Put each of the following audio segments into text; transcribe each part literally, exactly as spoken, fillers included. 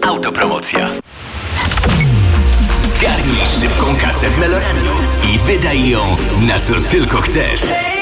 Autopromocja. Zgarnij szybką kasę w Meloradiu i wydaj ją na co tylko chcesz.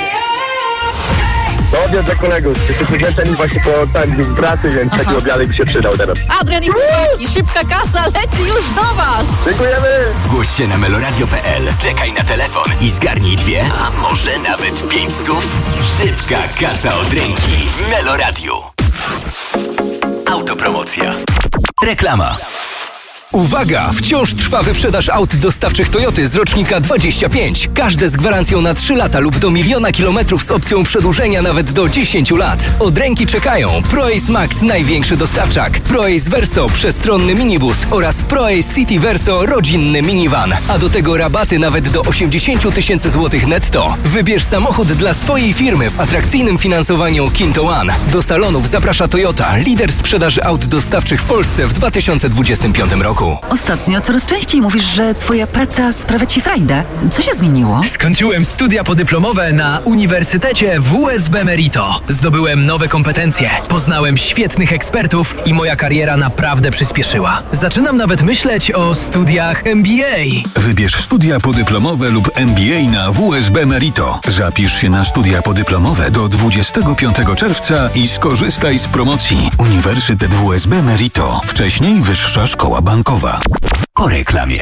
To dla kolegów. Jesteśmy zmęczeni właśnie po całym dniu pracy, więc Aha. taki obiadek by się przydał teraz. Adrian i chłopaki, szybka kasa leci już do was! Dziękujemy! Zgłoś się na meloradio kropka p l, czekaj na telefon i zgarnij dwie, a może nawet pięć stów. Szybka kasa od ręki w Meloradiu. Autopromocja. Reklama. Uwaga! Wciąż trwa wyprzedaż aut dostawczych Toyoty z rocznika dwadzieścia pięć. Każde z gwarancją na trzy lata lub do miliona kilometrów z opcją przedłużenia nawet do dziesięciu lat. Od ręki czekają ProAce Max, największy dostawczak, ProAce Verso, przestronny minibus oraz ProAce City Verso, rodzinny minivan. A do tego rabaty nawet do osiemdziesiąt tysięcy złotych netto. Wybierz samochód dla swojej firmy w atrakcyjnym finansowaniu Kinto One. Do salonów zaprasza Toyota, lider sprzedaży aut dostawczych w Polsce w dwa tysiące dwudziestym piątym roku. Ostatnio coraz częściej mówisz, że twoja praca sprawia ci frajdę. Co się zmieniło? Skończyłem studia podyplomowe na Uniwersytecie W S B Merito. Zdobyłem nowe kompetencje, poznałem świetnych ekspertów i moja kariera naprawdę przyspieszyła. Zaczynam nawet myśleć o studiach M B A. Wybierz studia podyplomowe lub M B A na W S B Merito. Zapisz się na studia podyplomowe do dwudziestego piątego czerwca i skorzystaj z promocji. Uniwersytet W S B Merito. Wcześniej Wyższa Szkoła Bankowa. Po reklamie.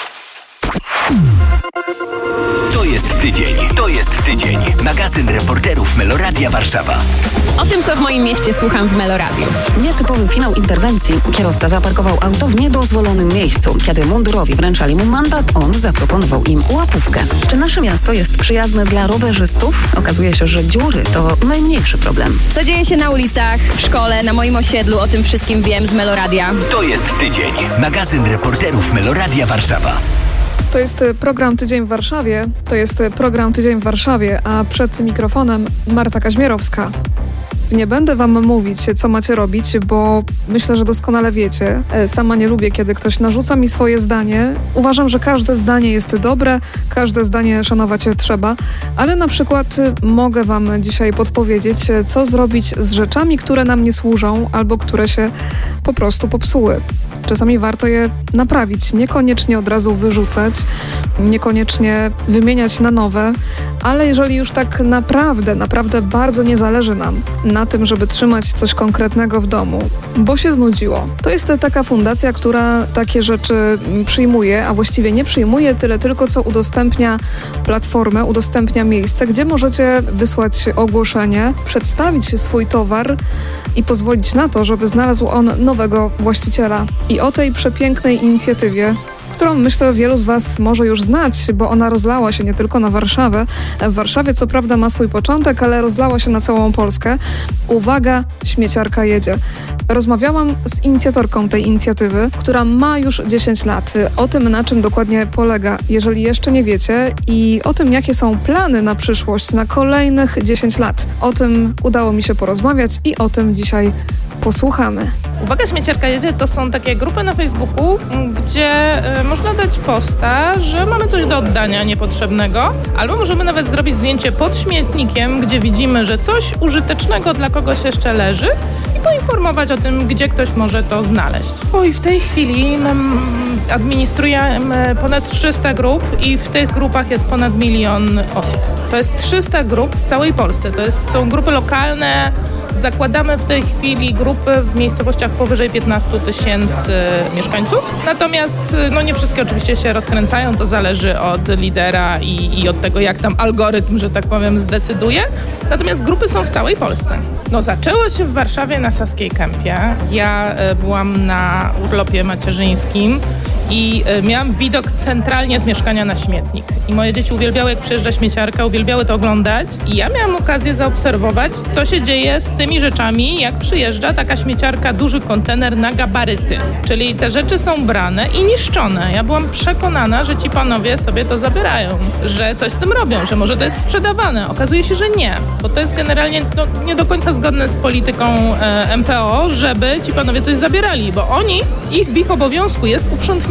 To jest tydzień, to jest tydzień. Magazyn reporterów Meloradia Warszawa. O tym, co w moim mieście słucham w Meloradiu. Nietypowy finał interwencji. Kierowca zaparkował auto w niedozwolonym miejscu. Kiedy mundurowi wręczali mu mandat, on zaproponował im łapówkę. Czy nasze miasto jest przyjazne dla rowerzystów? Okazuje się, że dziury to najmniejszy problem. Co dzieje się na ulicach, w szkole, na moim osiedlu, o tym wszystkim wiem z Meloradia. To jest tydzień. Magazyn reporterów Meloradia Warszawa. To jest program Tydzień w Warszawie, to jest program Tydzień w Warszawie, a przed mikrofonem Marta Kaźmierowska. Nie będę wam mówić, co macie robić, bo myślę, że doskonale wiecie. Sama nie lubię, kiedy ktoś narzuca mi swoje zdanie. Uważam, że każde zdanie jest dobre, każde zdanie szanować trzeba, ale na przykład mogę wam dzisiaj podpowiedzieć, co zrobić z rzeczami, które nam nie służą albo które się po prostu popsuły. Czasami warto je naprawić, niekoniecznie od razu wyrzucać, niekoniecznie wymieniać na nowe, ale jeżeli już tak naprawdę, naprawdę bardzo nie zależy nam na tym, żeby trzymać coś konkretnego w domu, bo się znudziło. To jest taka fundacja, która takie rzeczy przyjmuje, a właściwie nie przyjmuje tyle tylko, co udostępnia platformę, udostępnia miejsce, gdzie możecie wysłać ogłoszenie, przedstawić swój towar i pozwolić na to, żeby znalazł on nowego właściciela. I o tej przepięknej inicjatywie, którą myślę wielu z was może już znać, bo ona rozlała się nie tylko na Warszawę. W Warszawie co prawda ma swój początek, ale rozlała się na całą Polskę. Uwaga, śmieciarka jedzie. Rozmawiałam z inicjatorką tej inicjatywy, która ma już dziesięć lat. O tym, na czym dokładnie polega, jeżeli jeszcze nie wiecie, i o tym, jakie są plany na przyszłość, na kolejnych dziesięć lat. O tym udało mi się porozmawiać i o tym dzisiaj posłuchamy. Uwaga, śmieciarka jedzie to są takie grupy na Facebooku, gdzie y, można dać posta, że mamy coś do oddania niepotrzebnego, albo możemy nawet zrobić zdjęcie pod śmietnikiem, gdzie widzimy, że coś użytecznego dla kogoś jeszcze leży i poinformować o tym, gdzie ktoś może to znaleźć. Oj, w tej chwili mam, administrujemy ponad trzysta grup i w tych grupach jest ponad milion osób. To jest trzysta grup w całej Polsce. To jest, są grupy lokalne. Zakładamy w tej chwili grupy w miejscowościach powyżej piętnaście tysięcy mieszkańców. Natomiast no nie wszystkie oczywiście się rozkręcają, to zależy od lidera i, i od tego, jak tam algorytm, że tak powiem, zdecyduje. Natomiast grupy są w całej Polsce. No zaczęło się w Warszawie na Saskiej Kępie. Ja y, byłam na urlopie macierzyńskim i y, miałam widok centralnie z mieszkania na śmietnik. I moje dzieci uwielbiały, jak przyjeżdża śmieciarka, uwielbiały to oglądać. I ja miałam okazję zaobserwować, co się dzieje z tymi rzeczami, jak przyjeżdża taka śmieciarka, duży kontener na gabaryty. Czyli te rzeczy są brane i niszczone. Ja byłam przekonana, że ci panowie sobie to zabierają, że coś z tym robią, że może to jest sprzedawane. Okazuje się, że nie, bo to jest generalnie no, nie do końca zgodne z polityką e, M P O, żeby ci panowie coś zabierali, bo oni, ich w ich obowiązku jest uprzątnięcie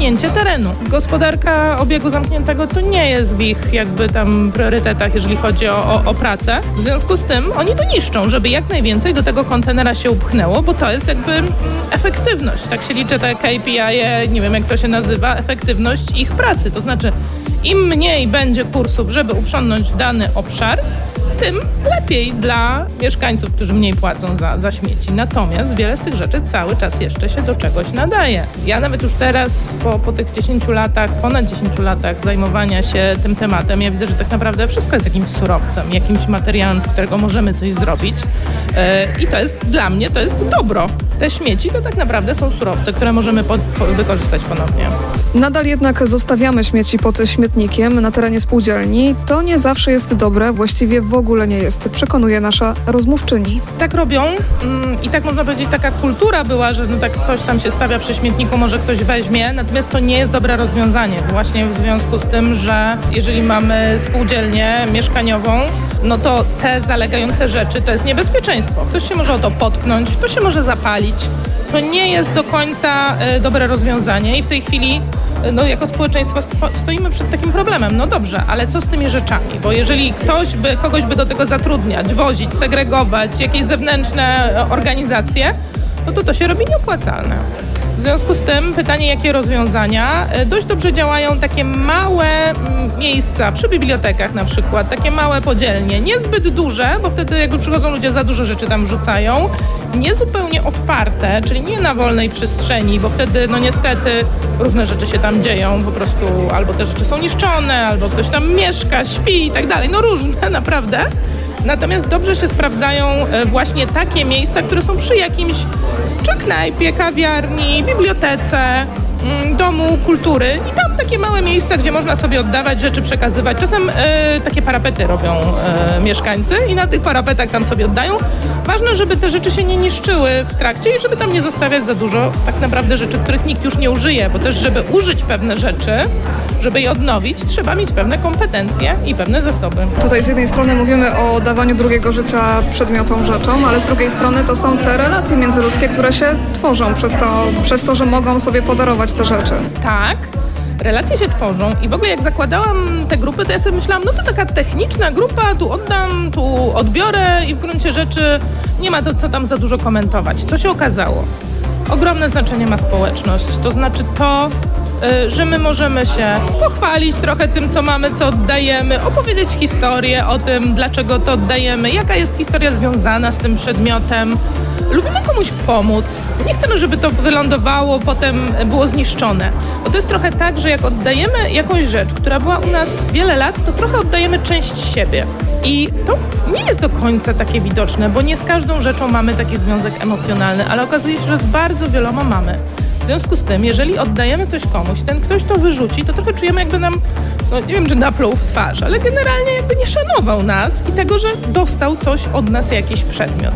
odsłonięcie terenu. Gospodarka obiegu zamkniętego to nie jest w ich jakby tam priorytetach, jeżeli chodzi o, o, o pracę. W związku z tym oni to niszczą, żeby jak najwięcej do tego kontenera się upchnęło, bo to jest jakby mm, efektywność. Tak się liczy te K P I, nie wiem jak to się nazywa, efektywność ich pracy. To znaczy im mniej będzie kursów, żeby uprzątnąć dany obszar, tym lepiej dla mieszkańców, którzy mniej płacą za, za śmieci. Natomiast wiele z tych rzeczy cały czas jeszcze się do czegoś nadaje. Ja nawet już teraz, po, po tych dziesięciu latach, ponad dziesięciu latach zajmowania się tym tematem, ja widzę, że tak naprawdę wszystko jest jakimś surowcem, jakimś materiałem, z którego możemy coś zrobić. Yy, I to jest dla mnie, to jest dobro. Te śmieci to tak naprawdę są surowce, które możemy po, po, wykorzystać ponownie. Nadal jednak zostawiamy śmieci pod śmietnikiem na terenie spółdzielni. To nie zawsze jest dobre, właściwie w ogóle nie jest, przekonuje nasza rozmówczyni. Tak robią mm, i tak można powiedzieć, taka kultura była, że no tak coś tam się stawia przy śmietniku, może ktoś weźmie, natomiast to nie jest dobre rozwiązanie. Właśnie w związku z tym, że jeżeli mamy spółdzielnię mieszkaniową, no to te zalegające rzeczy to jest niebezpieczeństwo. Ktoś się może o to potknąć, to się może zapalić. To nie jest do końca y, dobre rozwiązanie i w tej chwili y, no, jako społeczeństwo sto, stoimy przed takim problemem. No dobrze, ale co z tymi rzeczami? Bo jeżeli ktoś by, kogoś by do tego zatrudniać, wozić, segregować, jakieś zewnętrzne y, organizacje, no to to się robi nieopłacalne. W związku z tym pytanie, jakie rozwiązania? Dość dobrze działają takie małe miejsca, przy bibliotekach na przykład, takie małe podzielnie, niezbyt duże, bo wtedy jakby przychodzą ludzie, za dużo rzeczy tam rzucają, niezupełnie otwarte, czyli nie na wolnej przestrzeni, bo wtedy no niestety różne rzeczy się tam dzieją, po prostu albo te rzeczy są niszczone, albo ktoś tam mieszka, śpi i tak dalej, no różne naprawdę. Natomiast dobrze się sprawdzają właśnie takie miejsca, które są przy jakimś czy knajpie, kawiarni, bibliotece, domu kultury i tam takie małe miejsca, gdzie można sobie oddawać rzeczy, przekazywać. Czasem e, takie parapety robią e, mieszkańcy i na tych parapetach tam sobie oddają. Ważne, żeby te rzeczy się nie niszczyły w trakcie i żeby tam nie zostawiać za dużo tak naprawdę rzeczy, których nikt już nie użyje, bo też żeby użyć pewne rzeczy, żeby je odnowić, trzeba mieć pewne kompetencje i pewne zasoby. Tutaj z jednej strony mówimy o dawaniu drugiego życia przedmiotom, rzeczom, ale z drugiej strony to są te relacje międzyludzkie, które się tworzą przez to, przez to, że mogą sobie podarować te rzeczy. Tak, relacje się tworzą i w ogóle jak zakładałam te grupy, to ja sobie myślałam, no to taka techniczna grupa, tu oddam, tu odbiorę i w gruncie rzeczy nie ma to co tam za dużo komentować. Co się okazało? Ogromne znaczenie ma społeczność, to znaczy to, że my możemy się pochwalić trochę tym, co mamy, co oddajemy, opowiedzieć historię o tym, dlaczego to oddajemy, jaka jest historia związana z tym przedmiotem. Lubimy komuś pomóc. Nie chcemy, żeby to wylądowało, potem było zniszczone. Bo to jest trochę tak, że jak oddajemy jakąś rzecz, która była u nas wiele lat, to trochę oddajemy część siebie. I to nie jest do końca takie widoczne, bo nie z każdą rzeczą mamy taki związek emocjonalny, ale okazuje się, że z bardzo wieloma mamy. W związku z tym, jeżeli oddajemy coś komuś, ten ktoś to wyrzuci, to trochę czujemy, jakby nam, no nie wiem, czy napluł w twarz, ale generalnie jakby nie szanował nas i tego, że dostał coś od nas, jakiś przedmiot.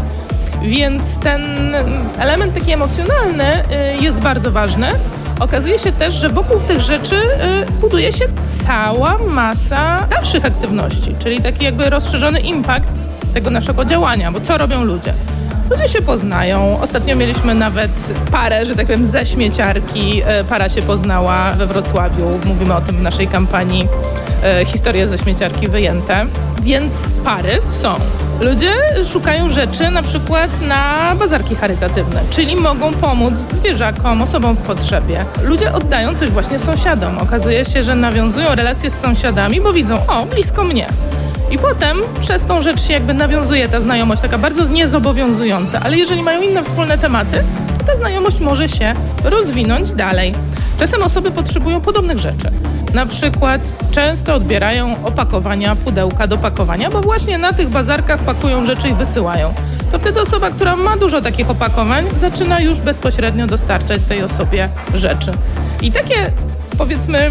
Więc ten element taki emocjonalny jest bardzo ważny. Okazuje się też, że wokół tych rzeczy buduje się cała masa dalszych aktywności, czyli taki jakby rozszerzony impact tego naszego działania, bo co robią ludzie? Ludzie się poznają. Ostatnio mieliśmy nawet parę, że tak powiem, ze śmieciarki. Para się poznała we Wrocławiu. Mówimy o tym w naszej kampanii Historie ze śmieciarki wyjęte. Więc pary są. Ludzie szukają rzeczy na przykład na bazarki charytatywne, czyli mogą pomóc zwierzakom, osobom w potrzebie. Ludzie oddają coś właśnie sąsiadom. Okazuje się, że nawiązują relacje z sąsiadami, bo widzą, o, blisko mnie. I potem przez tą rzecz się jakby nawiązuje ta znajomość, taka bardzo niezobowiązująca. Ale jeżeli mają inne wspólne tematy, to ta znajomość może się rozwinąć dalej. Czasem osoby potrzebują podobnych rzeczy. Na przykład często odbierają opakowania, pudełka do pakowania, bo właśnie na tych bazarkach pakują rzeczy i wysyłają. To wtedy osoba, która ma dużo takich opakowań, zaczyna już bezpośrednio dostarczać tej osobie rzeczy. I takie, powiedzmy,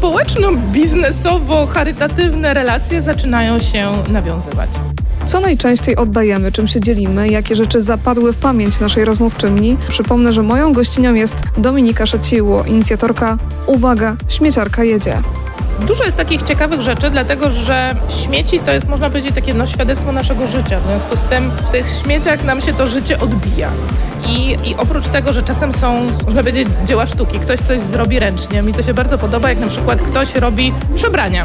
społeczno-biznesowo-charytatywne relacje zaczynają się nawiązywać. Co najczęściej oddajemy, czym się dzielimy, jakie rzeczy zapadły w pamięć naszej rozmówczyni? Przypomnę, że moją gościnią jest Dominika Szeciło, inicjatorka Uwaga, śmieciarka jedzie. Dużo jest takich ciekawych rzeczy, dlatego że śmieci to jest, można powiedzieć, takie no, świadectwo naszego życia. W związku z tym w tych śmieciach nam się to życie odbija. I, I oprócz tego, że czasem są, można powiedzieć, dzieła sztuki, ktoś coś zrobi ręcznie. Mi to się bardzo podoba, jak na przykład ktoś robi przebrania.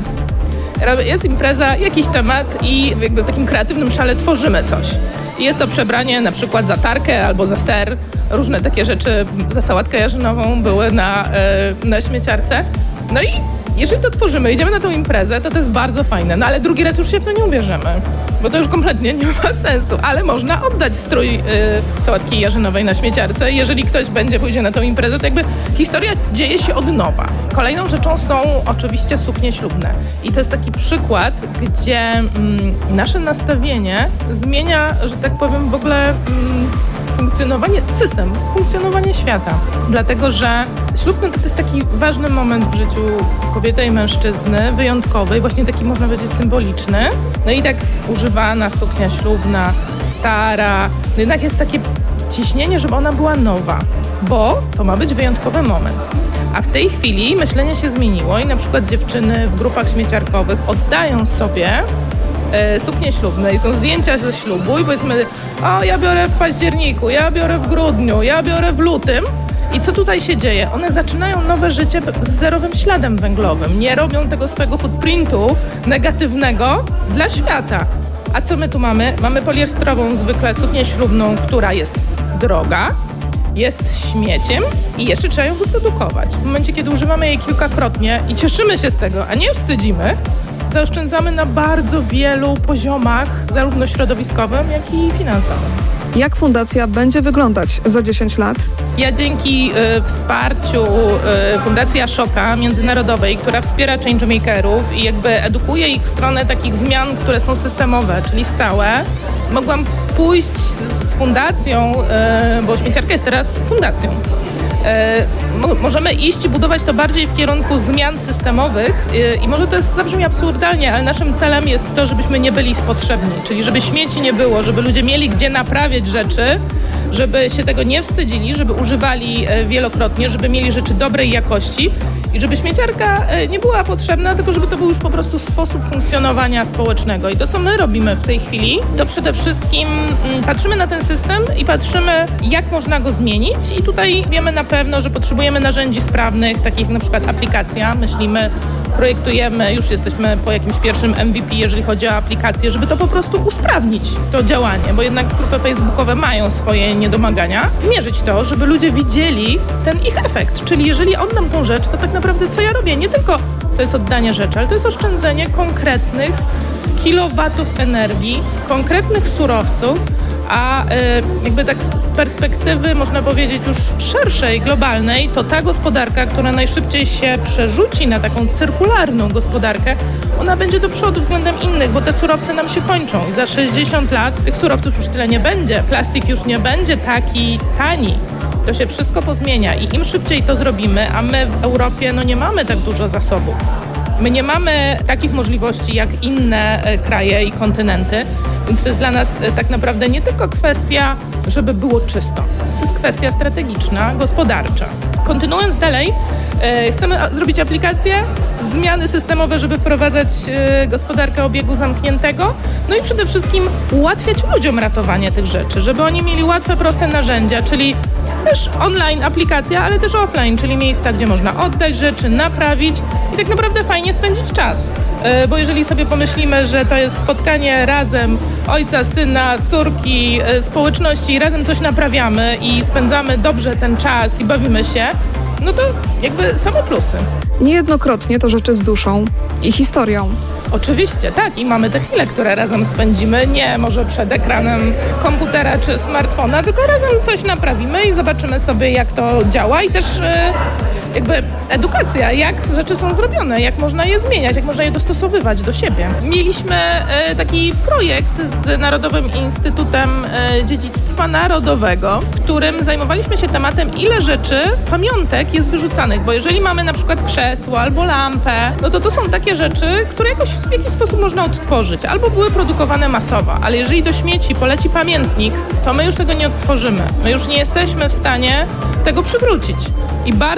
Jest impreza, jakiś temat i jakby w takim kreatywnym szale tworzymy coś. I jest to przebranie na przykład za tarkę albo za ser. Różne takie rzeczy, za sałatkę jarzynową były na, yy, na śmieciarce. No i jeżeli to tworzymy, idziemy na tą imprezę, to to jest bardzo fajne. No ale drugi raz już się w to nie ubierzemy, bo to już kompletnie nie ma sensu. Ale można oddać strój yy, sałatki jarzynowej na śmieciarce. Jeżeli ktoś będzie pójdzie na tą imprezę, to jakby historia dzieje się od nowa. Kolejną rzeczą są oczywiście suknie ślubne. I to jest taki przykład, gdzie mm, nasze nastawienie zmienia, że tak powiem, w ogóle mm, funkcjonowanie, system, funkcjonowanie świata. Dlatego, że ślub no to jest taki ważny moment w życiu kobiety i mężczyzny, wyjątkowy, właśnie taki, można powiedzieć, symboliczny. No i tak używana suknia ślubna, stara, no jednak jest takie ciśnienie, żeby ona była nowa, bo to ma być wyjątkowy moment. A w tej chwili myślenie się zmieniło i na przykład dziewczyny w grupach śmieciarkowych oddają sobie e, suknie ślubne i są zdjęcia ze ślubu i powiedzmy, o ja biorę w październiku, ja biorę w grudniu, ja biorę w lutym. I co tutaj się dzieje? One zaczynają nowe życie z zerowym śladem węglowym. Nie robią tego swojego footprintu negatywnego dla świata. A co my tu mamy? Mamy poliestrową zwykle suknię ślubną, która jest droga, jest śmieciem i jeszcze trzeba ją wyprodukować. W momencie, kiedy używamy jej kilkakrotnie i cieszymy się z tego, a nie wstydzimy, zaoszczędzamy na bardzo wielu poziomach, zarówno środowiskowym, jak i finansowym. Jak fundacja będzie wyglądać za dziesięć lat? Ja dzięki y, wsparciu y, Fundacji Ashoka Międzynarodowej, która wspiera changemakerów i jakby edukuje ich w stronę takich zmian, które są systemowe, czyli stałe, mogłam pójść z, z fundacją, y, bo śmieciarka jest teraz fundacją. Y, możemy iść i budować to bardziej w kierunku zmian systemowych y, i może to jest, zabrzmi absurdalnie, ale naszym celem jest to, żebyśmy nie byli potrzebni, czyli żeby śmieci nie było, żeby ludzie mieli gdzie naprawiać rzeczy, żeby się tego nie wstydzili, żeby używali y, wielokrotnie, żeby mieli rzeczy dobrej jakości i żeby śmieciarka y, nie była potrzebna, tylko żeby to był już po prostu sposób funkcjonowania społecznego. I to, co my robimy w tej chwili, to przede wszystkim y, patrzymy na ten system i patrzymy, jak można go zmienić i tutaj wiemy na pewno, że potrzebujemy narzędzi sprawnych, takich jak na przykład aplikacja. Myślimy, projektujemy, już jesteśmy po jakimś pierwszym M V P, jeżeli chodzi o aplikację, żeby to po prostu usprawnić, to działanie, bo jednak grupy facebookowe mają swoje niedomagania. Zmierzyć to, żeby ludzie widzieli ten ich efekt, czyli jeżeli oddam tą rzecz, to tak naprawdę co ja robię? Nie tylko to jest oddanie rzeczy, ale to jest oszczędzenie konkretnych kilowatów energii, konkretnych surowców, a y, jakby tak z perspektywy, można powiedzieć, już szerszej, globalnej, to ta gospodarka, która najszybciej się przerzuci na taką cyrkularną gospodarkę, ona będzie do przodu względem innych, bo te surowce nam się kończą i za sześćdziesiąt lat tych surowców już tyle nie będzie, plastik już nie będzie taki tani. To się wszystko pozmienia i im szybciej to zrobimy, a my w Europie no nie mamy tak dużo zasobów. My nie mamy takich możliwości jak inne kraje i kontynenty, więc to jest dla nas tak naprawdę nie tylko kwestia, żeby było czysto. To jest kwestia strategiczna, gospodarcza. Kontynuując dalej, e, chcemy zrobić aplikację, zmiany systemowe, żeby wprowadzać e, gospodarkę obiegu zamkniętego, no i przede wszystkim ułatwiać ludziom ratowanie tych rzeczy, żeby oni mieli łatwe, proste narzędzia, czyli też online aplikacja, ale też offline, czyli miejsca, gdzie można oddać rzeczy, naprawić i tak naprawdę fajnie spędzić czas. E, bo jeżeli sobie pomyślimy, że to jest spotkanie razem ojca, syna, córki, e, społeczności i razem coś naprawiamy i spędzamy dobrze ten czas i bawimy się, no to jakby same plusy. Niejednokrotnie to rzeczy z duszą i historią. Oczywiście, tak. I mamy te chwile, które razem spędzimy, nie może przed ekranem komputera czy smartfona, tylko razem coś naprawimy i zobaczymy sobie, jak to działa i też e, jakby edukacja, jak rzeczy są zrobione, jak można je zmieniać, jak można je dostosowywać do siebie. Mieliśmy e, taki projekt z Narodowym Instytutem e, Dziedzictwa Narodowego, w którym zajmowaliśmy się tematem, ile rzeczy, pamiątek jest wyrzucanych, bo jeżeli mamy na przykład krzesło albo lampę, no to to są takie rzeczy, które jakoś w jakiś sposób można odtworzyć, albo były produkowane masowo, ale jeżeli do śmieci poleci pamiętnik, to my już tego nie odtworzymy. My już nie jesteśmy w stanie tego przywrócić. I bardzo dużo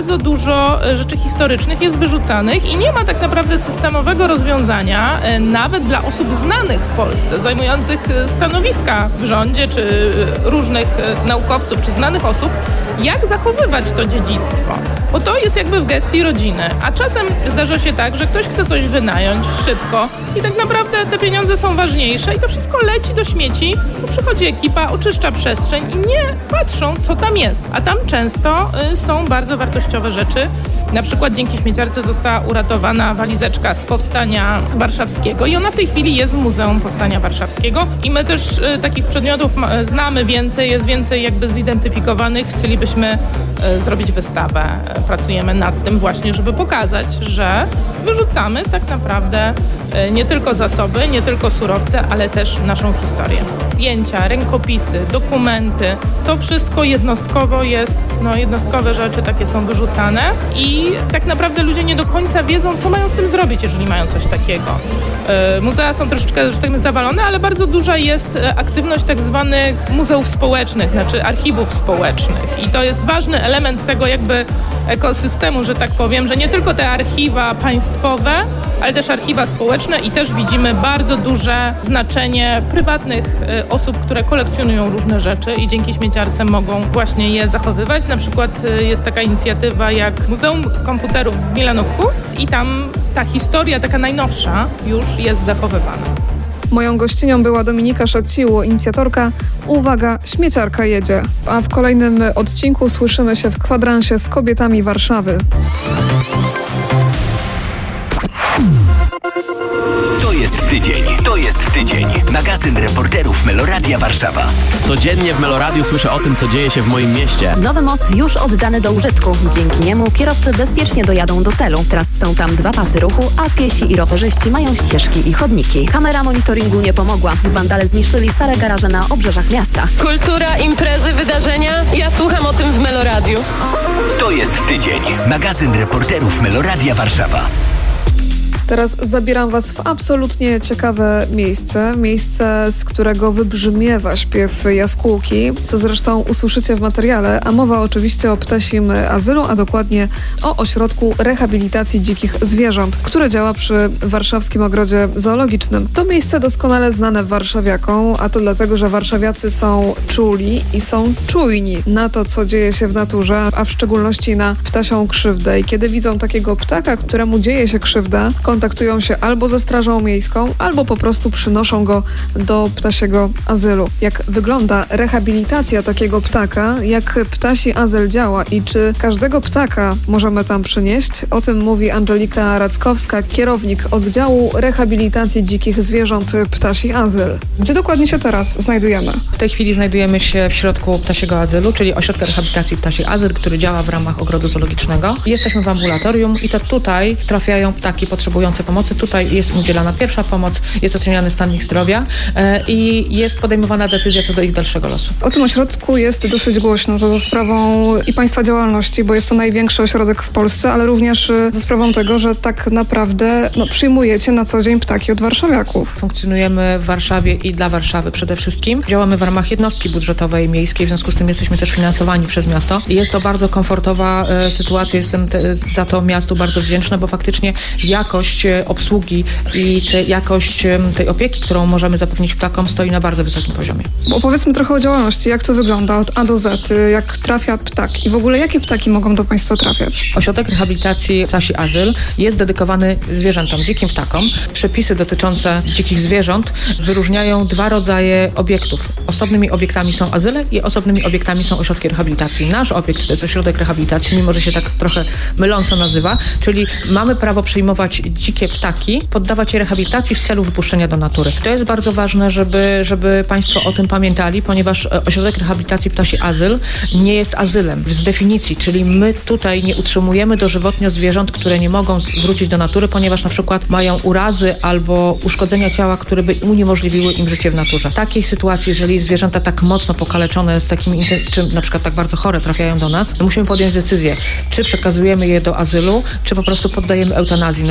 dużo rzeczy historycznych jest wyrzucanych i nie ma tak naprawdę systemowego rozwiązania, nawet dla osób znanych w Polsce, zajmujących stanowiska w rządzie, czy różnych naukowców, czy znanych osób, jak zachowywać to dziedzictwo. Bo to jest jakby w gestii rodziny. A czasem zdarza się tak, że ktoś chce coś wynająć szybko i tak naprawdę te pieniądze są ważniejsze i to wszystko leci do śmieci, bo przychodzi ekipa, oczyszcza przestrzeń i nie patrzą, co tam jest. A tam często y, są bardzo wartościowe rzeczy. Na przykład dzięki śmieciarce została uratowana walizeczka z Powstania Warszawskiego i ona w tej chwili jest w Muzeum Powstania Warszawskiego i my też y, takich przedmiotów ma, znamy więcej, jest więcej jakby zidentyfikowanych. Chcielibyśmy y, zrobić wystawę. Pracujemy nad tym właśnie, żeby pokazać, że wyrzucamy tak naprawdę y, nie tylko zasoby, nie tylko surowce, ale też naszą historię. Zdjęcia, rękopisy, dokumenty, to wszystko jednostkowo jest, no jednostkowe rzeczy takie są wyrzucane i tak naprawdę ludzie nie do końca wiedzą, co mają z tym zrobić, jeżeli mają coś takiego. Yy, muzea są troszeczkę, że tak powiem, zawalone, ale bardzo duża jest aktywność tak zwanych muzeów społecznych, znaczy archiwów społecznych i to jest ważny element tego jakby ekosystemu, że tak powiem, że nie tylko te archiwa państwowe, ale też archiwa społeczne i też widzimy bardzo duże znaczenie prywatnych y, osób, które kolekcjonują różne rzeczy i dzięki śmieciarce mogą właśnie je zachowywać. Na przykład y, jest taka inicjatywa jak Muzeum Komputerów w Milanówku i tam ta historia taka najnowsza już jest zachowywana. Moją gościnią była Dominika Szaciło, inicjatorka Uwaga, śmieciarka jedzie. A w kolejnym odcinku słyszymy się w kwadransie z kobietami Warszawy. To jest tydzień, to jest tydzień. Magazyn reporterów Meloradia Warszawa. Codziennie w Meloradiu słyszę o tym, co dzieje się w moim mieście. Nowy most już oddany do użytku. Dzięki niemu kierowcy bezpiecznie dojadą do celu. Teraz są tam dwa pasy ruchu, a piesi i rowerzyści mają ścieżki i chodniki. Kamera monitoringu nie pomogła. Wandale zniszczyli stare garaże na obrzeżach miasta. Kultura, imprezy, wydarzenia. Ja słucham o tym w Meloradiu. To jest tydzień. Magazyn reporterów Meloradia Warszawa. Teraz zabieram Was w absolutnie ciekawe miejsce. Miejsce, z którego wybrzmiewa śpiew jaskółki, co zresztą usłyszycie w materiale, a mowa oczywiście o ptasim azylu, a dokładnie o ośrodku rehabilitacji dzikich zwierząt, które działa przy Warszawskim Ogrodzie Zoologicznym. To miejsce doskonale znane warszawiakom, a to dlatego, że warszawiacy są czuli i są czujni na to, co dzieje się w naturze, a w szczególności na ptasią krzywdę. I kiedy widzą takiego ptaka, któremu dzieje się krzywda, kontaktują się albo ze Strażą Miejską, albo po prostu przynoszą go do ptasiego azylu. Jak wygląda rehabilitacja takiego ptaka, jak ptasi azyl działa i czy każdego ptaka możemy tam przynieść? O tym mówi Angelika Rackowska, kierownik oddziału rehabilitacji dzikich zwierząt Ptasi Azyl. Gdzie dokładnie się teraz znajdujemy? W tej chwili znajdujemy się w środku ptasiego azylu, czyli ośrodka rehabilitacji Ptasi Azyl, który działa w ramach Ogrodu Zoologicznego. Jesteśmy w ambulatorium i to tutaj trafiają ptaki potrzebujące pomocy. Tutaj jest udzielana pierwsza pomoc, jest oceniany stan ich zdrowia e, i jest podejmowana decyzja co do ich dalszego losu. O tym ośrodku jest dosyć głośno, to za sprawą i Państwa działalności, bo jest to największy ośrodek w Polsce, ale również za sprawą tego, że tak naprawdę no, przyjmujecie na co dzień ptaki od warszawiaków. Funkcjonujemy w Warszawie i dla Warszawy przede wszystkim. Działamy w ramach jednostki budżetowej miejskiej, w związku z tym jesteśmy też finansowani przez miasto. I jest to bardzo komfortowa e, sytuacja, jestem te, za to miastu bardzo wdzięczna, bo faktycznie jakość obsługi i te, jakość tej opieki, którą możemy zapewnić ptakom, stoi na bardzo wysokim poziomie. Opowiedzmy trochę o działalności, jak to wygląda od A do Z, jak trafia ptak i w ogóle jakie ptaki mogą do Państwa trafiać? Ośrodek rehabilitacji Ptasi Azyl jest dedykowany zwierzętom, dzikim ptakom. Przepisy dotyczące dzikich zwierząt wyróżniają dwa rodzaje obiektów. Osobnymi obiektami są azyle i osobnymi obiektami są ośrodki rehabilitacji. Nasz obiekt to jest ośrodek rehabilitacji, mimo że się tak trochę myląco nazywa, czyli mamy prawo przyjmować dzikie ptaki, poddawać je rehabilitacji w celu wypuszczenia do natury. To jest bardzo ważne, żeby, żeby Państwo o tym pamiętali, ponieważ ośrodek rehabilitacji Ptasi Azyl nie jest azylem z definicji, czyli my tutaj nie utrzymujemy dożywotnio zwierząt, które nie mogą wrócić do natury, ponieważ na przykład mają urazy albo uszkodzenia ciała, które by uniemożliwiły im życie w naturze. W takiej sytuacji, jeżeli zwierzęta tak mocno pokaleczone, z takimi, czy na przykład tak bardzo chore trafiają do nas, musimy podjąć decyzję, czy przekazujemy je do azylu, czy po prostu poddajemy eutanazji, no bo nie możemy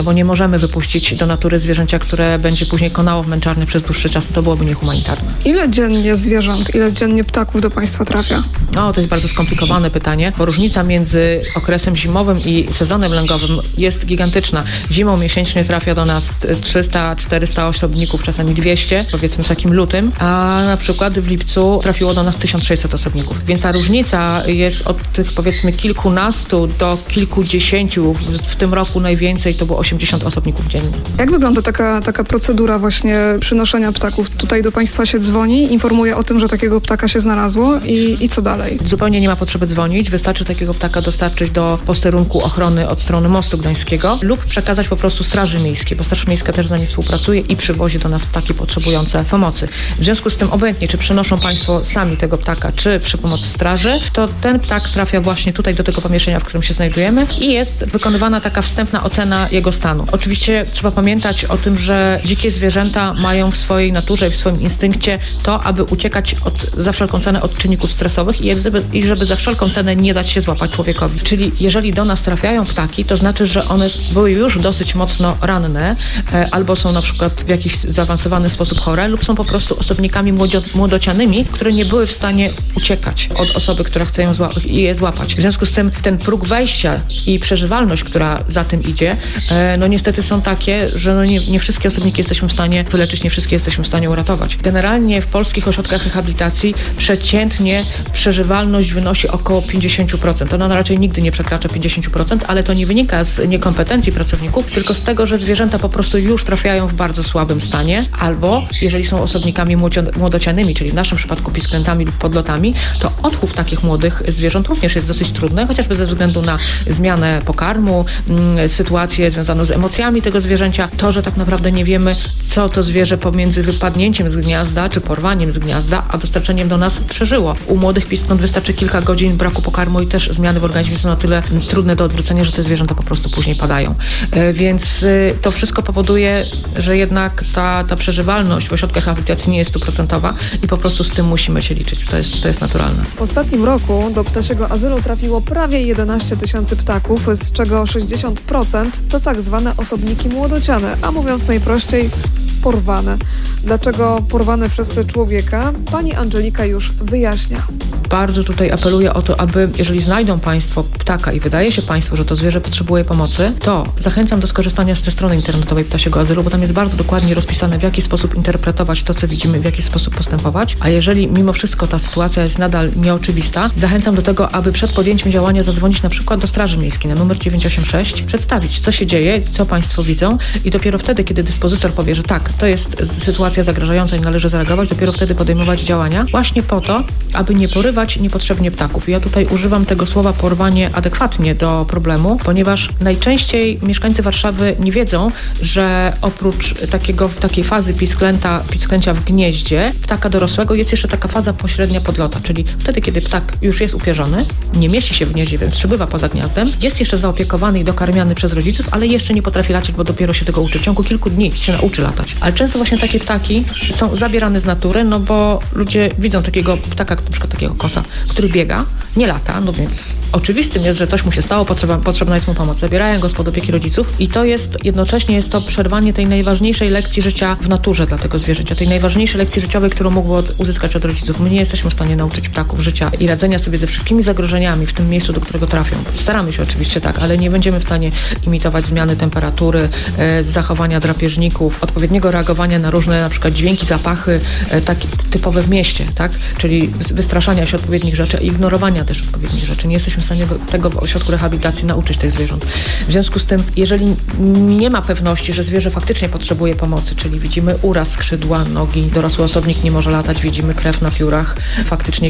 możemy wypuścić do natury zwierzęcia, które będzie później konało w męczarni przez dłuższy czas. To byłoby niehumanitarne. Ile dziennie zwierząt, ile dziennie ptaków do Państwa trafia? No, to jest bardzo skomplikowane pytanie, bo różnica między okresem zimowym i sezonem lęgowym jest gigantyczna. Zimą miesięcznie trafia do nas trzysta czterysta osobników, czasami dwieście, powiedzmy w takim lutym, a na przykład w lipcu trafiło do nas tysiąc sześćset osobników. Więc ta różnica jest od tych powiedzmy kilkunastu do kilkudziesięciu. W tym roku najwięcej to było osiemdziesiąt osobników dziennie. Jak wygląda taka, taka procedura właśnie przynoszenia ptaków? Tutaj do Państwa się dzwoni, informuje o tym, że takiego ptaka się znalazło i, i co dalej? Zupełnie nie ma potrzeby dzwonić. Wystarczy takiego ptaka dostarczyć do posterunku ochrony od strony Mostu Gdańskiego lub przekazać po prostu Straży Miejskiej, bo Straż Miejska też z nami współpracuje i przywozi do nas ptaki potrzebujące pomocy. W związku z tym obojętnie, czy przynoszą Państwo sami tego ptaka, czy przy pomocy straży, to ten ptak trafia właśnie tutaj do tego pomieszczenia, w którym się znajdujemy i jest wykonywana taka wstępna ocena jego stanu. Oczywiście trzeba pamiętać o tym, że dzikie zwierzęta mają w swojej naturze i w swoim instynkcie to, aby uciekać od, za wszelką cenę od czynników stresowych i żeby, i żeby za wszelką cenę nie dać się złapać człowiekowi. Czyli jeżeli do nas trafiają ptaki, to znaczy, że one były już dosyć mocno ranne, e, albo są na przykład w jakiś zaawansowany sposób chore, lub są po prostu osobnikami młodzio, młodocianymi, które nie były w stanie uciekać od osoby, która chce ją zła- je złapać. W związku z tym ten próg wejścia i przeżywalność, która za tym idzie, e, no niestety są takie, że no nie, nie wszystkie osobniki jesteśmy w stanie wyleczyć, nie wszystkie jesteśmy w stanie uratować. Generalnie w polskich ośrodkach rehabilitacji przeciętnie przeżywalność wynosi około pięćdziesiąt procent. Ona raczej nigdy nie przekracza pięćdziesiąt procent, ale to nie wynika z niekompetencji pracowników, tylko z tego, że zwierzęta po prostu już trafiają w bardzo słabym stanie, albo jeżeli są osobnikami młodzio- młodocianymi, czyli w naszym przypadku pisklętami lub podlotami, to odchów takich młodych zwierząt również jest dosyć trudny, chociażby ze względu na zmianę pokarmu, mm, sytuację związaną z emocjami tego zwierzęcia, to, że tak naprawdę nie wiemy, co to zwierzę pomiędzy wypadnięciem z gniazda, czy porwaniem z gniazda, a dostarczeniem do nas przeżyło. U młodych piskląt wystarczy kilka godzin braku pokarmu i też zmiany w organizmie są na tyle trudne do odwrócenia, że te zwierzęta po prostu później padają. E, więc y, to wszystko powoduje, że jednak ta, ta przeżywalność w ośrodkach rehabilitacji nie jest stuprocentowa i po prostu z tym musimy się liczyć. To jest, to jest naturalne. W ostatnim roku do ptasiego azylu trafiło prawie jedenaście tysięcy ptaków, z czego sześćdziesiąt procent to tak zwane osobniki młodociane, a mówiąc najprościej, porwane. Dlaczego porwane przez człowieka? Pani Angelika już wyjaśnia. Bardzo tutaj apeluję o to, aby jeżeli znajdą Państwo ptaka i wydaje się Państwu, że to zwierzę potrzebuje pomocy, to zachęcam do skorzystania z tej strony internetowej Ptasiego Azylu, bo tam jest bardzo dokładnie rozpisane, w jaki sposób interpretować to, co widzimy, w jaki sposób postępować. A jeżeli mimo wszystko ta sytuacja jest nadal nieoczywista, zachęcam do tego, aby przed podjęciem działania zadzwonić na przykład do Straży Miejskiej na numer dziewięć osiem sześć, przedstawić, co się dzieje, co Państwo widzą i dopiero wtedy, kiedy dyspozytor powie, że tak, to jest sytuacja zagrażająca i należy zareagować, dopiero wtedy podejmować działania właśnie po to, aby nie porywać niepotrzebnie ptaków. Ja tutaj używam tego słowa porwanie adekwatnie do problemu, ponieważ najczęściej mieszkańcy Warszawy nie wiedzą, że oprócz takiego, takiej fazy pisklęta, pisklęcia w gnieździe ptaka dorosłego jest jeszcze taka faza pośrednia podlota, czyli wtedy, kiedy ptak już jest upierzony, nie mieści się w gnieździe, więc przybywa poza gniazdem, jest jeszcze zaopiekowany i dokarmiany przez rodziców, ale jeszcze nie potrafi latać, bo dopiero się tego uczy. W ciągu kilku dni się nauczy latać. Ale często właśnie takie ptaki są zabierane z natury, no bo ludzie widzą takiego ptaka, na przykład takiego kosa, który biega, nie lata, no więc oczywistym jest, że coś mu się stało, potrzeba, potrzebna jest mu pomoc. Zabierają go spod opieki rodziców i to jest, jednocześnie jest to przerwanie tej najważniejszej lekcji życia w naturze dla tego zwierzęcia, tej najważniejszej lekcji życiowej, którą mógł od, uzyskać od rodziców. My nie jesteśmy w stanie nauczyć ptaków życia i radzenia sobie ze wszystkimi zagrożeniami w tym miejscu, do którego trafią. Staramy się oczywiście tak, ale nie będziemy w stanie imitować zmiany temperatury, e, zachowania drapieżników, odpowiedniego reagowania na różne na przykład dźwięki, zapachy, e, takie typowe w mieście, tak? Czyli wystraszania się odpowiednich rzeczy i ignorowania też odpowiednich rzeczy. Nie jesteśmy w stanie tego w ośrodku rehabilitacji nauczyć tych zwierząt. W związku z tym, jeżeli nie ma pewności, że zwierzę faktycznie potrzebuje pomocy, czyli widzimy uraz skrzydła, nogi, dorosły osobnik nie może latać, widzimy krew na piórach, faktycznie